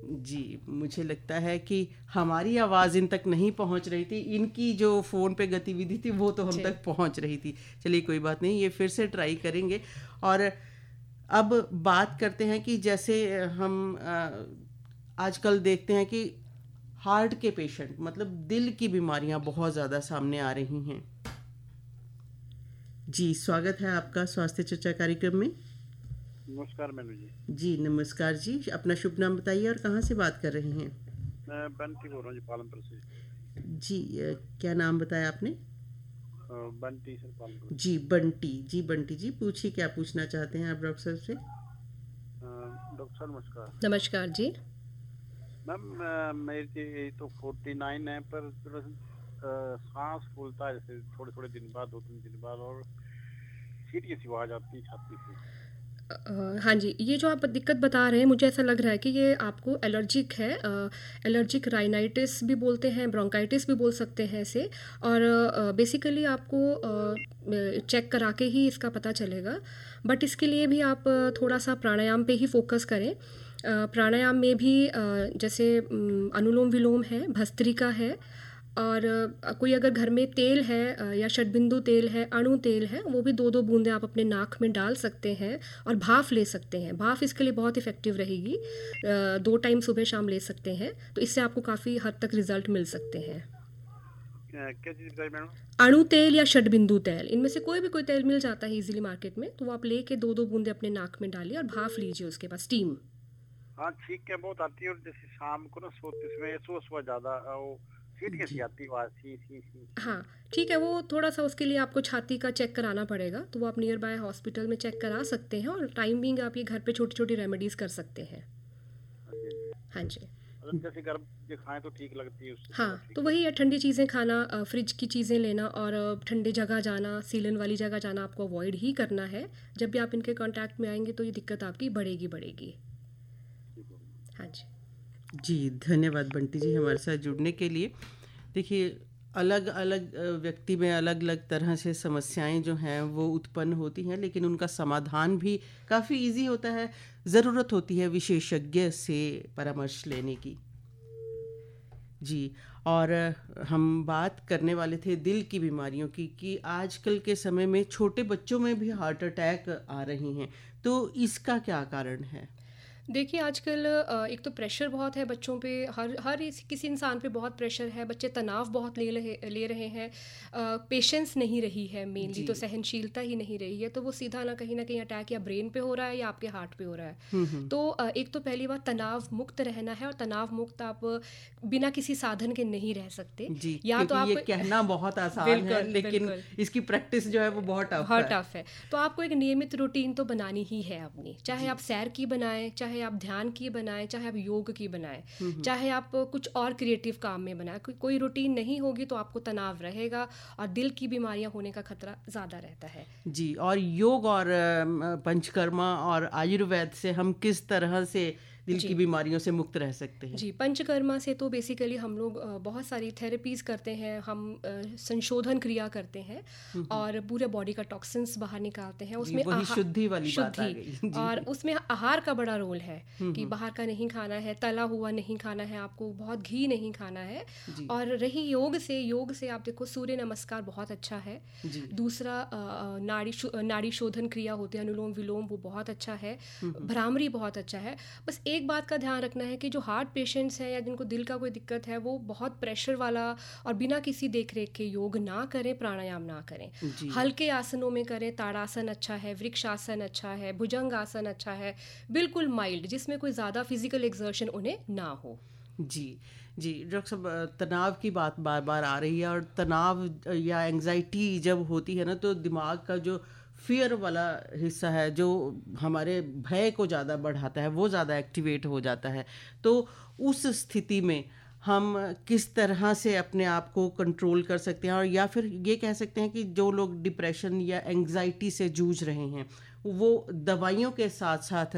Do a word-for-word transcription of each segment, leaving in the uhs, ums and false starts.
जी, मुझे लगता है कि हमारी आवाज़ इन तक नहीं पहुंच रही थी, इनकी जो फ़ोन पे गतिविधि थी वो तो हम जी। तक पहुंच रही थी। चलिए कोई बात नहीं, ये फिर से ट्राई करेंगे। और अब बात करते हैं कि जैसे हम अ, आजकल देखते हैं कि हार्ट के पेशेंट, मतलब दिल की बीमारियां बहुत ज़्यादा सामने आ रही हैं। जी, स्वागत है आपका स्वास्थ्य चर्चा कार्यक्रम में। नमस्कार मैनू जी। जी नमस्कार जी, अपना शुभ नाम बताइए और कहाँ से बात कर रहे हैं? मैं बंटी बोल रहा हूँ जी, पालमपुर से। जी, अ, क्या नाम बताया आपने? अ, बंटी सर, पालमपुर। जी बंटी जी, बंटी जी पूछिए, क्या पूछना चाहते हैं आप डॉक्टर साहब से? अ, डॉक्टर साहब नमस्कार। नमस्कार जी। मैम अ, मेरी एज तो फोर्टी नाइन है, पर थोड़ा सा, अ, सांस फूलता है जैसे थोड़े थोड़े दिन बाद, दो तीन दिन बाद, और सीधी सी आवाज आती है छाती से। अ, हाँ जी, ये जो आप दिक्कत बता रहे हैं, मुझे ऐसा लग रहा है कि ये आपको एलर्जिक है। एलर्जिक राइनाइटिस भी बोलते हैं, ब्रोंकाइटिस भी बोल सकते हैं इसे। और बेसिकली आपको चेक करा के ही इसका पता चलेगा। बट इसके लिए भी आप अ, थोड़ा सा प्राणायाम पे ही फोकस करें। अ, प्राणायाम में भी अ, जैसे अम, अनुलोम विलोम है, भस्त्रिका है, और अ, कोई अगर घर में तेल है अ, या षडबिंदु तेल है, अणु तेल है, वो भी दो दो बूंदे आप अपने नाक में डाल सकते हैं और भाफ ले सकते हैं। भाफ इसके लिए बहुत इफ़ेक्टिव रहेगी। अ, दो टाइम सुबह शाम ले सकते हैं, तो इससे आपको काफ़ी हद तक रिजल्ट मिल सकते हैं। अ, क्या चीज़ बताई मैडम? अणु तेल या षडबिंदु तेल, इनमें से कोई भी कोई तेल मिल जाता है इजीली मार्केट में, तो वो आप लेके दो दो बूंदे अपने नाक में डालिए और भाफ लीजिए उसके बाद स्टीम। हाँ ठीक है, बहुत आती है, और जैसे शाम को ना सोते समय सुबह सुबह ज्यादा अ, वो सीधी कैसी जी आती है आवाज, सी सी सी सी। हाँ, ठीक है, वो थोड़ा सा उसके लिए आपको छाती का चेक कराना पड़ेगा, तो वो आप नियर बाय हॉस्पिटल में चेक करा सकते हैं, और टाइमिंग आप ये घर पे छोटी छोटी रेमेडीज कर सकते हैं। हाँ जी, हाँ जी। हाँ जी। मतलब जैसे गर्म जो खाएं तो ठीक लगती है, उससे थोड़ा हाँ, तो ठीक वही लगता है, ठंडी चीज़ें खाना, अ, फ्रिज की चीज़ें लेना, और अ, ठंडे जगह जाना, सीलन वाली जगह जाना आपको अवॉइड ही करना है। जब भी आप इनके कांटेक्ट में आएंगे तो ये दिक्कत आपकी बढ़ेगी बढ़ेगी। है। ठीक है। हाँ जी। जी, धन्यवाद बंटी जी हमारे साथ जुड़ने के लिए। देखिए, अलग अलग अ, व्यक्ति में अलग अलग तरह से समस्याएं जो हैं वो उत्पन्न होती हैं, लेकिन उनका समाधान भी काफ़ी इजी होता है। ज़रूरत होती है विशेषज्ञ से परामर्श लेने की। जी, और अ, हम बात करने वाले थे दिल की बीमारियों की, कि आजकल के समय में छोटे बच्चों में भी हार्ट अटैक आ रही हैं, तो इसका क्या कारण है? देखिए आजकल अ, एक तो प्रेशर बहुत है बच्चों पे, हर हर इस, किसी इंसान पे बहुत प्रेशर है, बच्चे तनाव बहुत ले रहे ले रहे हैं, पेशेंस नहीं रही है, मेनली जी। तो सहनशीलता ही नहीं रही है, तो वो सीधा ना कहीं ना कहीं अटैक या ब्रेन पे हो रहा है या आपके हार्ट पे हो रहा है। हम्म हम्म तो अ, एक तो पहली बात, तनाव मुक्त रहना है, और तनाव मुक्त आप बिना किसी साधन के नहीं रह सकते। जी, या तो क्योंकि ये आप कहना बहुत आसान है, बिल्कुल लेकिन बिल्कुल इसकी प्रैक्टिस जो है वो बहुत टफ बहुत है। टफ है। तो आपको एक नियमित रूटीन तो बनानी ही है अपनी, चाहे जी। आप सैर की बनाएं, चाहे आप ध्यान की बनाएं, चाहे आप योग की बनाएं, हम्म हम्म चाहे आप कुछ और क्रिएटिव काम में बनाएं। को, कोई रूटीन नहीं होगी तो आपको तनाव रहेगा, और दिल की बीमारियां होने का खतरा ज़्यादा रहता है। जी, और योग और अम, पंचकर्मा और आयुर्वेद से हम किस तरह से दिल की जी बीमारियों से मुक्त रह सकते हैं? जी, पंचकर्मा से तो बेसिकली हम लोग अ, बहुत सारी थेरेपीज़ करते हैं, हम अ, संशोधन क्रिया करते हैं, हम्म हम्म और पूरे बॉडी का टॉक्सिन्स बाहर निकालते हैं। जी, उसमें वही आहा शुद्धि वाली बात आ शुद्धि, गई। जी। और उसमें आहार का बड़ा रोल है, हम्म कि हम्म बाहर का नहीं खाना है, तला हुआ नहीं खाना है, आपको बहुत घी नहीं खाना है। जी और रही योग से, योग से आप देखो, सूर्य नमस्कार बहुत अच्छा है। जी। दूसरा अ, अ, नाड़ी शो, नाड़ी शोधन क्रिया होती है, अनुलोम विलोम, वो बहुत अच्छा है। हम्म हम्म भ्रामरी बहुत अच्छा है। बस एक बात का ध्यान रखना है कि जो हार्ट पेशेंट्स हैं या जिनको दिल का कोई दिक्कत है, वो बहुत प्रेशर वाला और बिना किसी देख रेख के योग ना करें, प्राणायाम ना करें। जी हल्के आसनों में करें, ताड़ासन अच्छा है, वृक्षासन अच्छा है, भुजंग आसन अच्छा है, बिल्कुल माइल्ड, जिसमें कोई ज़्यादा फिजिकल एक्सर्शन उन्हें ना हो। जी जी। डॉक्टर साहब, अ, तनाव की बात बार बार आ रही है, और तनाव अ, या एंजाइटी जब होती है ना, तो दिमाग का जो फियर वाला हिस्सा है, जो हमारे भय को ज़्यादा बढ़ाता है, वो ज़्यादा एक्टिवेट हो जाता है। तो उस स्थिति में हम किस तरह से अपने आप को कंट्रोल कर सकते हैं, और या फिर ये कह सकते हैं कि जो लोग डिप्रेशन या एंजाइटी से जूझ रहे हैं, वो दवाइयों के साथ साथ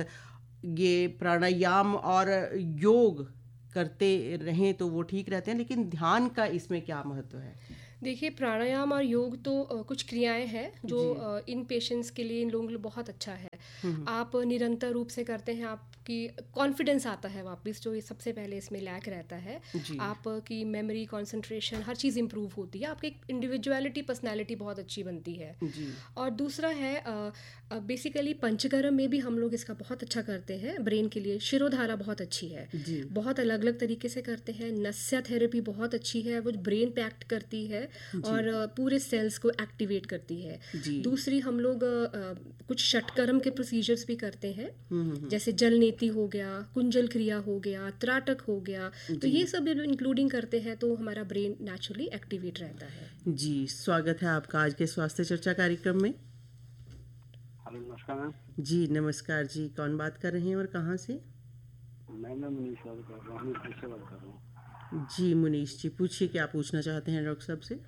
ये प्राणायाम और योग करते रहें तो वो ठीक रहते हैं, लेकिन ध्यान का इसमें क्या महत्व है? देखिए, प्राणायाम और योग तो अ, कुछ क्रियाएं हैं जो जी। अ, इन पेशेंट्स के लिए, इन लोगों के लिए बहुत अच्छा है। हम्म। आप निरंतर रूप से करते हैं, आपकी कॉन्फिडेंस आता है वापस, जो ये सबसे पहले इसमें लैक रहता है। जी। आपकी मेमोरी, कंसंट्रेशन, हर चीज़ इंप्रूव होती है, आपकी इंडिविजुअलिटी, पर्सनैलिटी बहुत अच्छी बनती है। जी। और दूसरा है बेसिकली पंचकर्म में भी हम लोग इसका बहुत अच्छा करते हैं ब्रेन के लिए। शिरोधारा बहुत अच्छी है, जी। बहुत अलग अलग तरीके से करते हैं। नस्या थेरेपी बहुत अच्छी है, वो ब्रेन पे एक्ट करती है और अ, पूरे सेल्स को एक्टिवेट करती है। जी। दूसरी हम लोग अ, अ, कुछ षटकर्म के प्रोसीजर्स भी करते हैं, हम्म। जैसे जलनेति हो गया, कुंजल क्रिया हो गया, त्राटक हो गया, तो ये सब इंक्लूडिंग करते हैं तो हमारा ब्रेन नेचुरली एक्टिवेट रहता है। जी, स्वागत है आपका आज के स्वास्थ्य चर्चा कार्यक्रम में। हेलो, नमस्कार मैम। जी नमस्कार जी, कौन बात कर रहे हैं और कहाँ से? मैं मैं मनीष बात कर रहा हूँ, हमीरपुर से बात कर रहा हूँ। जी मुनीष जी, पूछिए क्या पूछना चाहते हैं डॉक्टर साहब से।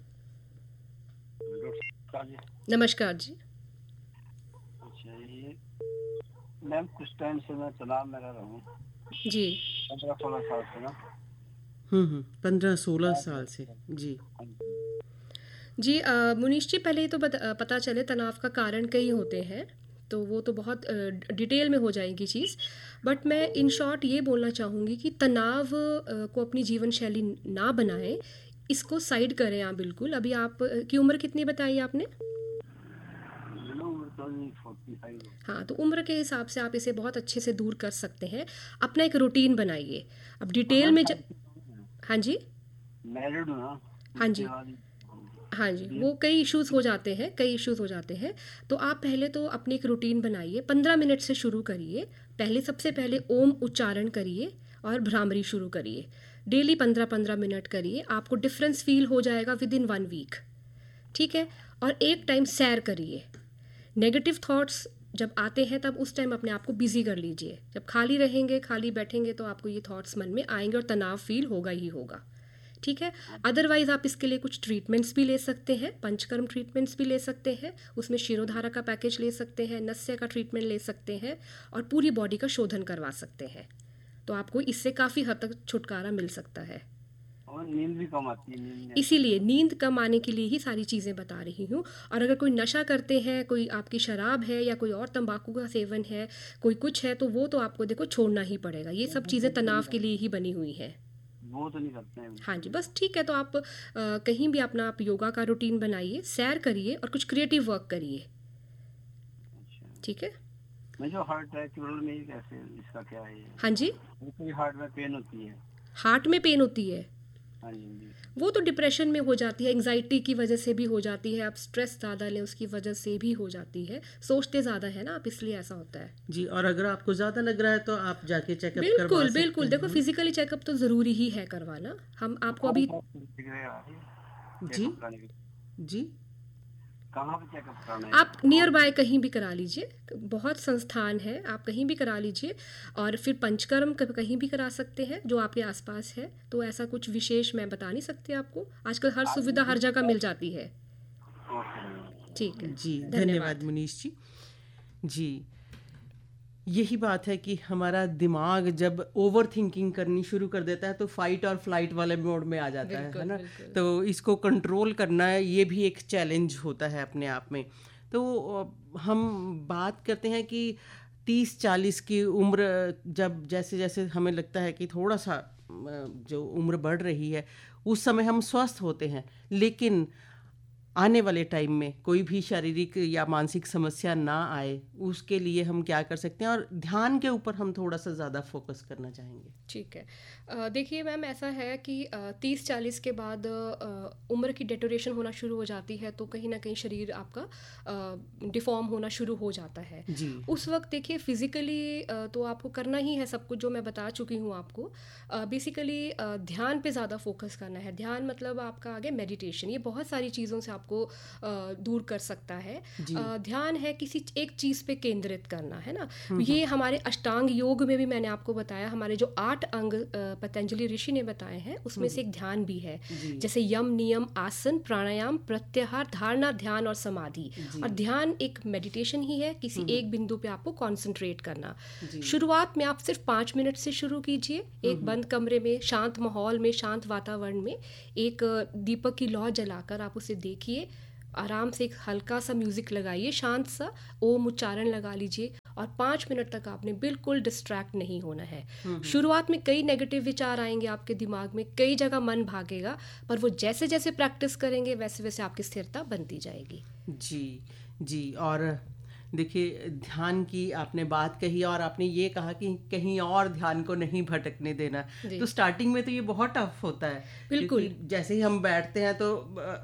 डॉक्टर साहब जी, नमस्कार जी। अच्छा, ये मैम कुछ टाइम से मैं तनाव में रह रहा हूँ, जी पंद्रह सोलह साल से ना। हम्म हम्म पंद्रह सोलह साल से। जी। हाँ जी। जी अ, मुनीष जी, पहले तो बता, पता चले तनाव का कारण कई होते हैं, तो वो तो बहुत अ, डिटेल में हो जाएगी चीज़, बट मैं इन शॉर्ट ये बोलना चाहूँगी कि तनाव अ, को अपनी जीवन शैली ना बनाएं, इसको साइड करें आप बिल्कुल। अभी आप अ, की उम्र कितनी बताई आपने? मेरा उम्र तो अभी पैंतालीस है। हाँ, तो उम्र के हिसाब से आप इसे बहुत अच्छे से दूर कर सकते हैं। अपना एक रूटीन बनाइए। अब डिटेल में ज... हाँ जी, मैरिड हूँ ना। हाँ जी, उसके बाद ही- हाँ जी, वो कई इश्यूज हो जाते हैं, कई इश्यूज हो जाते हैं। तो आप पहले तो अपनी एक रूटीन बनाइए, पंद्रह मिनट से शुरू करिए। पहले सबसे पहले ओम उच्चारण करिए और भ्रामरी शुरू करिए। डेली पंद्रह पंद्रह मिनट करिए, आपको डिफरेंस फील हो जाएगा विद इन वन वीक। ठीक है। और एक टाइम सैर करिए। नेगेटिव थॉट्स जब आते हैं तब उस टाइम अपने आप को बिजी कर लीजिए। जब खाली रहेंगे, खाली बैठेंगे, तो आपको ये थॉट्स मन में आएंगे और तनाव फील होगा ही होगा। ठीक है। अदरवाइज आप इसके लिए कुछ ट्रीटमेंट्स भी ले सकते हैं, पंचकर्म ट्रीटमेंट्स भी ले सकते हैं, उसमें शिरोधारा का पैकेज ले सकते हैं, नस्य का ट्रीटमेंट ले सकते हैं और पूरी बॉडी का शोधन करवा सकते हैं। तो आपको इससे काफ़ी हद तक छुटकारा मिल सकता है। और नींद भी कम आती है, नींद नहीं इसीलिए नींद कम आने के लिए ही सारी चीज़ें बता रही हूँ। और अगर कोई नशा करते हैं, कोई आपकी शराब है या कोई और तंबाकू का सेवन है, कोई कुछ है, तो वो तो आपको देखो छोड़ना ही पड़ेगा। ये सब चीज़ें तनाव के लिए ही बनी हुई हैं। वो तो नहीं करते हैं। हाँ जी, बस ठीक है। तो आप अ, कहीं भी अपना आप योगा का रूटीन बनाइए, सैर करिए और कुछ क्रिएटिव वर्क करिए। अच्छा, ठीक है। मैं जो हार्ट अटैक की प्रॉब्लम है, कैसे इसका क्या है? हाँ जी, मेरे हार्ट में पेन होती है। हार्ट में पेन होती है, हाँ जी जी। वो तो डिप्रेशन में हो जाती है, एंग्जाइटी की वजह से भी हो जाती है, आप स्ट्रेस ज़्यादा लें उसकी वजह से भी हो जाती है, सोचते ज़्यादा है ना आप, इसलिए ऐसा होता है। जी, और अगर आपको ज़्यादा लग रहा है तो आप जाके चेकअप करवा बिल्कुल सकते बिल्कुल, हैं। देखो फिजिकली चेकअप तो ज़रूरी ही है करवाना। हम आपको अभी जी जी, कहाँ पे चेकअप कराना है? आप नियर बाय कहीं भी करा लीजिए, बहुत संस्थान है, आप कहीं भी करा लीजिए। और फिर पंचकर्म क- कहीं भी करा सकते हैं जो आपके आसपास है। तो ऐसा कुछ विशेष मैं बता नहीं सकती आपको, आजकल हर सुविधा हर जगह मिल जाती है। ओके। ठीक है, जी धन्यवाद। धन्यवाद मुनीष जी। जी, यही बात है कि हमारा दिमाग जब ओवर थिंकिंग करनी शुरू कर देता है तो फाइट और फ्लाइट वाले मोड में आ जाता है बिल्कुल, है ना। बिल्कुल। तो इसको कंट्रोल करना ये भी एक चैलेंज होता है अपने आप में। तो अ, हम बात करते हैं कि तीस चालीस की उम्र, जब जैसे जैसे हमें लगता है कि थोड़ा सा अ, जो उम्र बढ़ रही है उस समय हम स्वस्थ होते हैं, लेकिन आने वाले टाइम में कोई भी शारीरिक या मानसिक समस्या ना आए उसके लिए हम क्या कर सकते हैं, और ध्यान के ऊपर हम थोड़ा सा ज़्यादा फोकस करना चाहेंगे। ठीक है। अ, देखिए मैम, ऐसा है कि तीस चालीस के बाद अ, उम्र की डेटोरेशन होना शुरू हो जाती है, तो कहीं ना कहीं शरीर आपका डिफॉर्म होना शुरू हो जाता है। जी। उस वक्त देखिए फिजिकली तो आपको करना ही है सब कुछ जो मैं बता चुकी हूँ आपको। बेसिकली ध्यान पे ज़्यादा फोकस करना है। ध्यान मतलब आपका आगे मेडिटेशन, ये बहुत सारी चीज़ों से आपको आपको अ, दूर कर सकता है। अ, ध्यान है किसी एक चीज़ पे केंद्रित करना, है ना। ये हमारे अष्टांग योग में भी मैंने आपको बताया, हमारे जो आठ अंग अ, पतंजलि ऋषि ने बताए हैं उसमें से एक ध्यान भी है, जैसे यम, नियम, आसन, प्राणायाम, प्रत्याहार, धारणा, ध्यान और समाधि। और ध्यान एक मेडिटेशन ही है, किसी एक बिंदु पे आपको कॉन्सेंट्रेट करना। शुरुआत में आप सिर्फ पाँच मिनट से शुरू कीजिए, एक बंद कमरे में, शांत माहौल में, शांत वातावरण में, एक दीपक की लौ जलाकर आप उसे देखिए, आराम से एक हल्का सा म्यूजिक लगाइए, शांत सा ओम उच्चारण लगा लीजिए और पाँच मिनट तक आपने बिल्कुल डिस्ट्रैक्ट नहीं होना है। शुरुआत में कई नेगेटिव विचार आएंगे आपके दिमाग में, कई जगह मन भागेगा, पर वो जैसे जैसे प्रैक्टिस करेंगे वैसे वैसे आपकी स्थिरता बनती जाएगी। जी जी। और देखिए, ध्यान की आपने बात कही और आपने ये कहा कि कहीं और ध्यान को नहीं भटकने देना, तो स्टार्टिंग में तो ये बहुत टफ होता है। बिल्कुल। जैसे ही हम बैठते हैं तो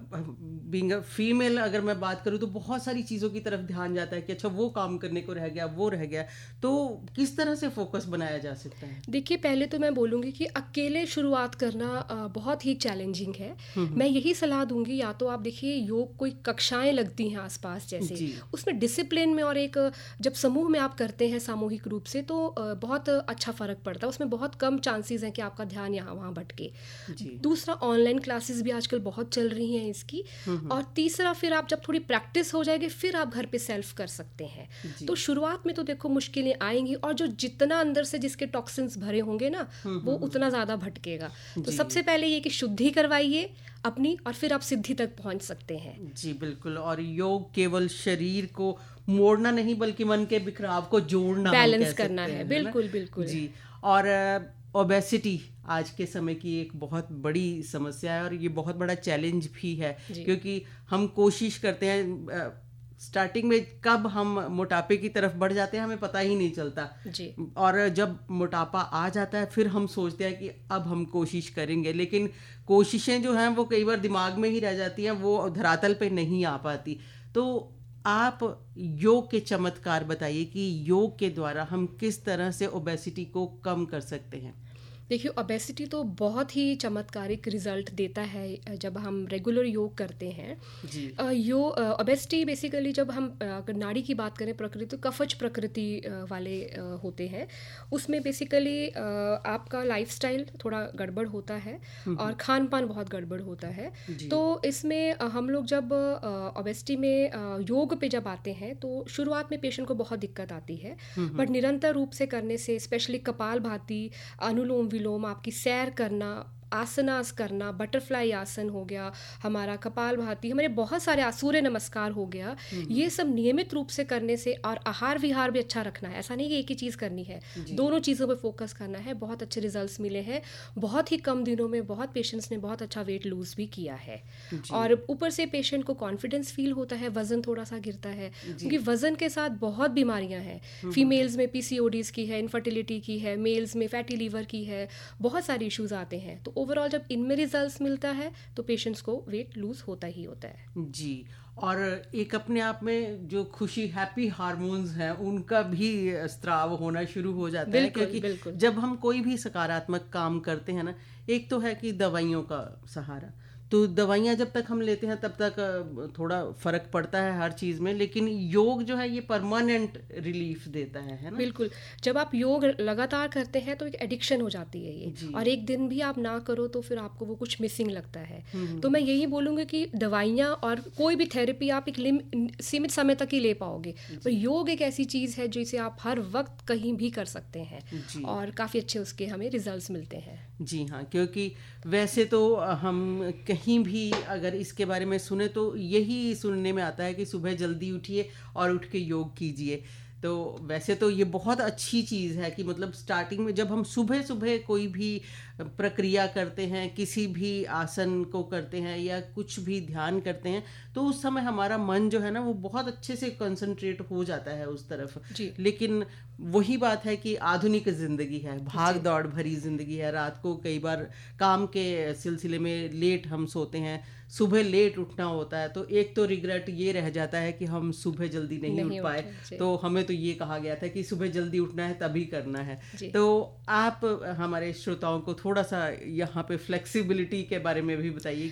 बीइंग अ फीमेल अगर मैं बात करूँ तो बहुत सारी चीज़ों की तरफ ध्यान जाता है कि अच्छा वो काम करने को रह गया, वो रह गया, तो किस तरह से फोकस बनाया जा सकता है? देखिए, पहले तो मैं बोलूँगी कि अकेले शुरुआत करना बहुत ही चैलेंजिंग है। मैं यही सलाह दूंगी, या तो आप देखिए योग कोई कक्षाएं लगती हैं आसपास जैसे, उसमें डिसिप्लिन में, और एक जब समूह में आप करते हैं सामूहिक रूप से तो बहुत अच्छा फ़र्क पड़ता है, उसमें बहुत कम चांसेस हैं कि आपका ध्यान यहाँ वहाँ भटके। दूसरा, ऑनलाइन क्लासेस भी आजकल बहुत चल रही हैं इसकी। और तीसरा, फिर आप जब थोड़ी प्रैक्टिस हो जाएगी फिर आप घर पे सेल्फ कर सकते हैं। तो शुरुआत में तो देखो मुश्किलें आएंगी, और जो जितना अंदर से जिसके टॉक्सिन्स भरे होंगे ना वो उतना ज़्यादा भटकेगा। तो सबसे पहले ये कि शुद्धि करवाइए अपनी, और फिर आप सिद्धि तक पहुंच सकते हैं। जी बिल्कुल। और योग केवल शरीर को मोड़ना नहीं बल्कि मन के बिखराव को जोड़ना, बैलेंस करना है। बिल्कुल बिल्कुल जी। और ओबेसिटी आज के समय की एक बहुत बड़ी समस्या है और ये बहुत बड़ा चैलेंज भी है, क्योंकि हम कोशिश करते हैं, स्टार्टिंग में कब हम मोटापे की तरफ बढ़ जाते हैं हमें पता ही नहीं चलता जी। और जब मोटापा आ जाता है फिर हम सोचते हैं कि अब हम कोशिश करेंगे, लेकिन कोशिशें जो हैं वो कई बार दिमाग में ही रह जाती हैं, वो धरातल पे नहीं आ पाती। तो आप योग के चमत्कार बताइए कि योग के द्वारा हम किस तरह से ओबेसिटी को कम कर सकते हैं। देखिए, ओबेसिटी तो बहुत ही चमत्कारिक रिजल्ट देता है जब हम रेगुलर योग करते हैं। जी। योग ओबेसिटी बेसिकली, जब हम अगर नाड़ी की बात करें प्रकृति, तो कफज प्रकृति वाले होते हैं। उसमें बेसिकली आपका लाइफस्टाइल थोड़ा गड़बड़ होता है और खान पान बहुत गड़बड़ होता है। तो इसमें हम लोग जब ओबेसिटी में योग पे जब आते हैं तो शुरुआत में पेशेंट को बहुत दिक्कत आती है, बट निरंतर रूप से करने से, स्पेशली कपालभाति, अनुलोम विलोम, आपकी सैर करना, आसनास करना, बटरफ्लाई आसन हो गया, हमारा कपालभाति, हमारे बहुत सारे सूर्य नमस्कार हो गया, ये सब नियमित रूप से करने से, और आहार विहार भी अच्छा रखना है, ऐसा नहीं कि एक ही चीज़ करनी है, दोनों चीज़ों पे फोकस करना है। बहुत अच्छे रिजल्ट्स मिले हैं, बहुत ही कम दिनों में बहुत पेशेंट्स ने बहुत अच्छा वेट लूज भी किया है। और ऊपर से पेशेंट को कॉन्फिडेंस फील होता है, वजन थोड़ा सा गिरता है, क्योंकि वजन के साथ बहुत बीमारियां हैं। फीमेल्स में पीसीओडीज की है, इनफर्टिलिटी की है, मेल्स में फैटी लीवर की है, बहुत सारे इश्यूज आते हैं। तो ओवरऑल जब इनमें रिजल्ट्स मिलता है तो पेशेंट्स को वेट लूज होता ही होता है। जी। और एक अपने आप में जो खुशी, हैप्पी हार्मोन्स हैं, उनका भी स्त्राव होना शुरू हो जाता है, क्योंकि जब हम कोई भी सकारात्मक काम करते हैं ना, एक तो है कि दवाइयों का सहारा, तो दवाइयाँ जब तक हम लेते हैं तब तक थोड़ा फर्क पड़ता है हर चीज़ में, लेकिन योग जो है ये परमानेंट रिलीफ देता है, है ना? बिल्कुल। जब आप योग लगातार करते हैं तो एक एडिक्शन हो जाती है ये, और एक दिन भी आप ना करो तो फिर आपको वो कुछ मिसिंग लगता है। तो मैं यही बोलूँगी कि दवाइयाँ और कोई भी थेरेपी आप एक सीमित समय तक ही ले पाओगे, पर योग एक ऐसी चीज़ है जिसे आप हर वक्त कहीं भी कर सकते हैं, और काफ़ी अच्छे उसके हमें रिजल्ट्स मिलते हैं। जी हाँ, क्योंकि वैसे तो हम कहीं भी अगर इसके बारे में सुने तो यही सुनने में आता है कि सुबह जल्दी उठिए और उठ के योग कीजिए। तो वैसे तो ये बहुत अच्छी चीज़ है कि मतलब स्टार्टिंग में जब हम सुबह सुबह कोई भी प्रक्रिया करते हैं, किसी भी आसन को करते हैं या कुछ भी ध्यान करते हैं, तो उस समय हमारा मन जो है ना वो बहुत अच्छे से कंसंट्रेट हो जाता है उस तरफ। लेकिन वही बात है कि आधुनिक ज़िंदगी है, भाग दौड़ भरी ज़िंदगी है, रात को कई बार काम के सिलसिले में लेट हम सोते हैं, सुबह लेट उठना होता है, तो एक तो रिग्रेट ये रह जाता है कि हम सुबह जल्दी नहीं, नहीं उठ पाए। तो हमें तो ये कहा गया था कि सुबह जल्दी उठना है तभी करना है। तो आप हमारे श्रोताओं को थोड़ा सा यहाँ पे फ्लेक्सिबिलिटी के बारे में भी बताइए कि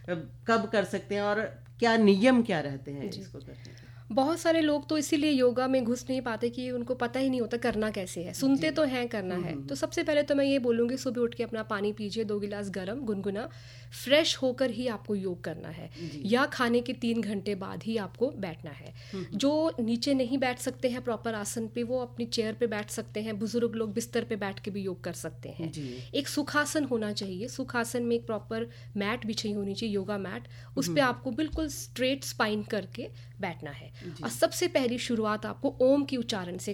कब कर सकते हैं और क्या नियम क्या रहते हैं इसको करने के? बहुत सारे लोग तो इसीलिए योगा में घुस नहीं पाते कि उनको पता ही नहीं होता करना कैसे है, सुनते तो हैं करना है। तो सबसे पहले तो मैं ये बोलूँगी सुबह उठ के अपना पानी पीजिए, दो गिलास गर्म गुनगुना, फ्रेश होकर ही आपको योग करना है, या खाने के तीन घंटे बाद ही आपको बैठना है। जो नीचे नहीं बैठ सकते हैं प्रॉपर आसन पे, वो अपनी चेयर पे बैठ सकते हैं, बुजुर्ग लोग बिस्तर पे बैठ के भी योग कर सकते हैं। एक सुखासन होना चाहिए, सुखासन में एक प्रॉपर मैट बिछी होनी चाहिए, योगा मैट, उस पर आपको बिल्कुल स्ट्रेट स्पाइन करके बैठना है। और सबसे पहली शुरुआत आपको ओम की उच्चारण से